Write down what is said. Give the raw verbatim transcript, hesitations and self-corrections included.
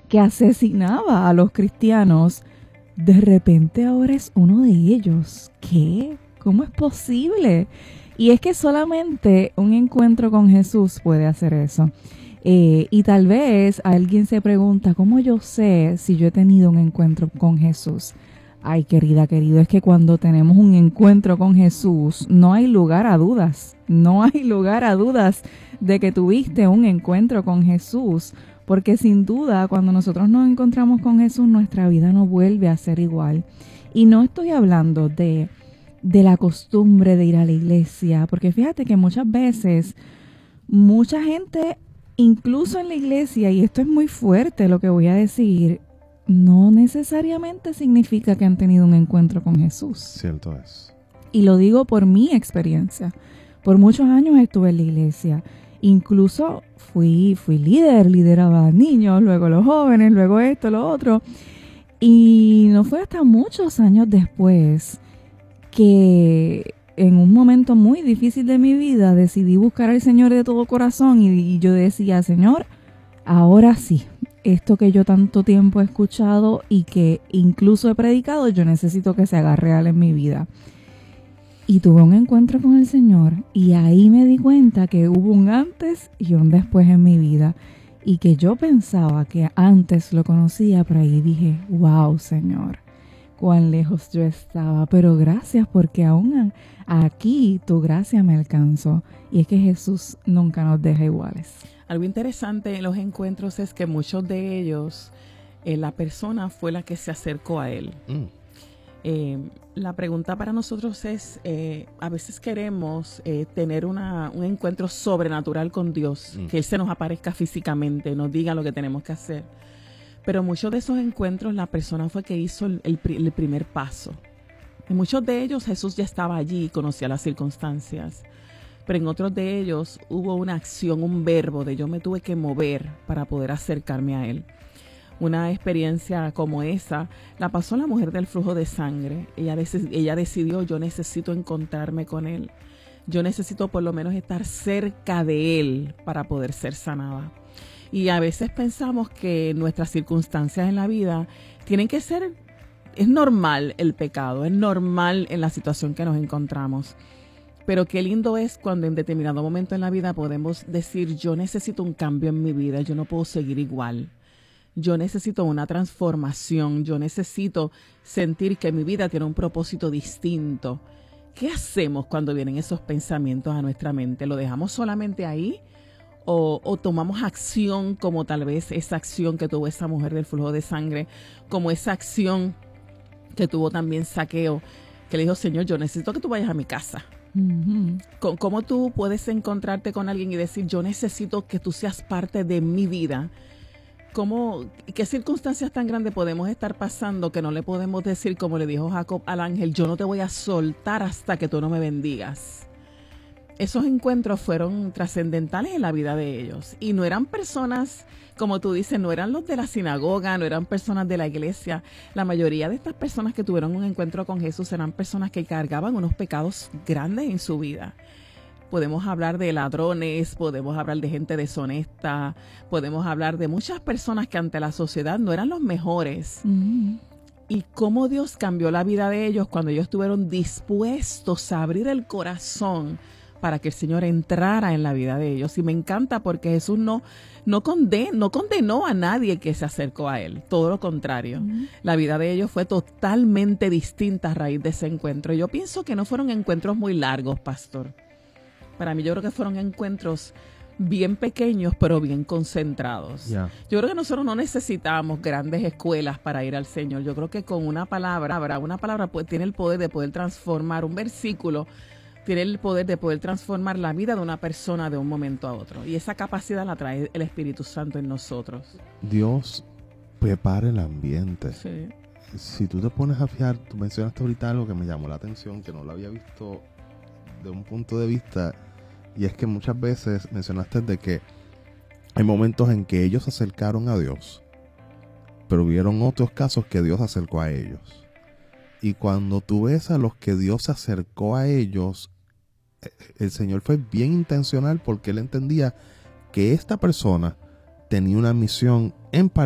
que asesinaba a los cristianos, de repente ahora es uno de ellos. ¿Qué? ¿Cómo es posible? Y es que solamente un encuentro con Jesús puede hacer eso. Eh, y tal vez alguien se pregunta, ¿cómo yo sé si yo he tenido un encuentro con Jesús? Ay, querida, querido, es que cuando tenemos un encuentro con Jesús, no hay lugar a dudas. No hay lugar a dudas de que tuviste un encuentro con Jesús. Porque sin duda, cuando nosotros nos encontramos con Jesús, nuestra vida no vuelve a ser igual. Y no estoy hablando de, de la costumbre de ir a la iglesia, porque fíjate que muchas veces, mucha gente, incluso en la iglesia, y esto es muy fuerte lo que voy a decir, no necesariamente significa que han tenido un encuentro con Jesús. Cierto es. Y lo digo por mi experiencia. Por muchos años estuve en la iglesia. Incluso fui, fui líder, lideraba a niños, luego los jóvenes, luego esto, lo otro. Y no fue hasta muchos años después que en un momento muy difícil de mi vida decidí buscar al Señor de todo corazón y, y yo decía, Señor, ahora sí, esto que yo tanto tiempo he escuchado y que incluso he predicado, yo necesito que se haga real en mi vida. Y tuve un encuentro con el Señor y ahí me di cuenta que hubo un antes y un después en mi vida. Y que yo pensaba que antes lo conocía, pero ahí dije, wow, Señor, cuán lejos yo estaba. Pero gracias porque aún aquí tu gracia me alcanzó. Y es que Jesús nunca nos deja iguales. Algo interesante en los encuentros es que muchos de ellos, eh, la persona fue la que se acercó a Él. Mm. Eh, la pregunta para nosotros es, eh, a veces queremos eh, tener una, un encuentro sobrenatural con Dios, mm. que Él se nos aparezca físicamente, nos diga lo que tenemos que hacer. Pero muchos de esos encuentros la persona fue que hizo el, el, el primer paso. En muchos de ellos Jesús ya estaba allí, conocía las circunstancias. Pero en otros de ellos hubo una acción, un verbo de yo me tuve que mover para poder acercarme a Él. Una experiencia como esa la pasó la mujer del flujo de sangre. Ella, dec- ella decidió, yo necesito encontrarme con Él. Yo necesito por lo menos estar cerca de Él para poder ser sanada. Y a veces pensamos que nuestras circunstancias en la vida tienen que ser, es normal el pecado, es normal en la situación que nos encontramos. Pero qué lindo es cuando en determinado momento en la vida podemos decir, yo necesito un cambio en mi vida, yo no puedo seguir igual. Yo necesito una transformación, yo necesito sentir que mi vida tiene un propósito distinto. ¿Qué hacemos cuando vienen esos pensamientos a nuestra mente? ¿Lo dejamos solamente ahí? ¿O, o tomamos acción como tal vez esa acción que tuvo esa mujer del flujo de sangre, como esa acción que tuvo también Zaqueo, que le dijo, Señor, yo necesito que tú vayas a mi casa? Uh-huh. ¿Cómo tú puedes encontrarte con alguien y decir, yo necesito que tú seas parte de mi vida? ¿Cómo, qué circunstancias tan grandes podemos estar pasando que no le podemos decir, como le dijo Jacob al ángel, yo no te voy a soltar hasta que tú no me bendigas? Esos encuentros fueron trascendentales en la vida de ellos. Y no eran personas, como tú dices, no eran los de la sinagoga, no eran personas de la iglesia. La mayoría de estas personas que tuvieron un encuentro con Jesús eran personas que cargaban unos pecados grandes en su vida. Podemos hablar de ladrones, podemos hablar de gente deshonesta, podemos hablar de muchas personas que ante la sociedad no eran los mejores. Mm. Y cómo Dios cambió la vida de ellos cuando ellos estuvieron dispuestos a abrir el corazón para que el Señor entrara en la vida de ellos. Y me encanta porque Jesús no, no, condenó, no condenó a nadie que se acercó a Él. Todo lo contrario. Mm. La vida de ellos fue totalmente distinta a raíz de ese encuentro. Yo pienso que no fueron encuentros muy largos, pastor. Para mí yo creo que fueron encuentros bien pequeños, pero bien concentrados. Yeah. Yo creo que nosotros no necesitamos grandes escuelas para ir al Señor. Yo creo que con una palabra, una palabra pues, tiene el poder de poder transformar, un versículo tiene el poder de poder transformar la vida de una persona de un momento a otro. Y esa capacidad la trae el Espíritu Santo en nosotros. Dios prepara el ambiente. Sí. Si tú te pones a fijar, tú mencionaste ahorita algo que me llamó la atención, que no lo había visto de un punto de vista. Y es que muchas veces mencionaste de que hay momentos en que ellos se acercaron a Dios, pero hubieron otros casos que Dios acercó a ellos. Y cuando tú ves a los que Dios se acercó a ellos, el Señor fue bien intencional porque Él entendía que esta persona tenía una misión en particular